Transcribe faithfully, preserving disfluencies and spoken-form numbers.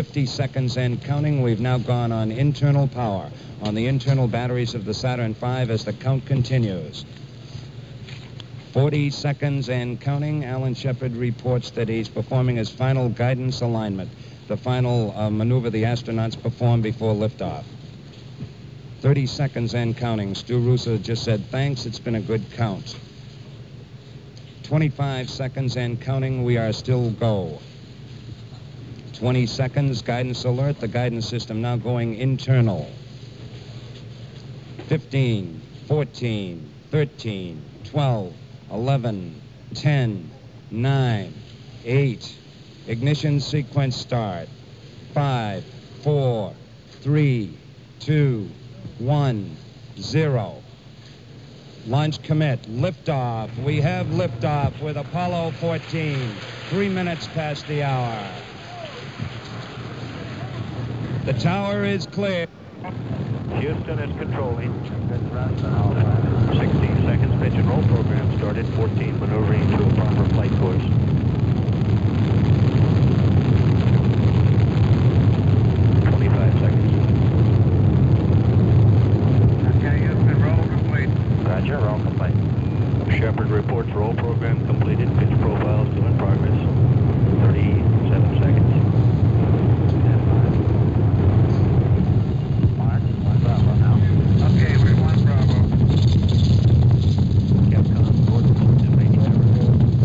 fifty seconds and counting. We've now gone on internal power on the internal batteries of the Saturn five as the count continues. forty seconds and counting. Alan Shepard reports that he's performing his final guidance alignment, the final uh, maneuver the astronauts perform before liftoff. thirty seconds and counting. Stu Russo just said, thanks, it's been a good count. twenty-five seconds and counting. We are still go. twenty seconds, guidance alert. The guidance system now going internal. fifteen, fourteen, thirteen, twelve, eleven, ten, nine, eight. Ignition sequence start. five, four, three, two, one, zero. Launch commit. Liftoff. We have liftoff with Apollo fourteen. Three minutes past the hour. The tower is clear. Houston is controlling. sixteen seconds. Pitch and roll program started. fourteen maneuvering to a proper flight course.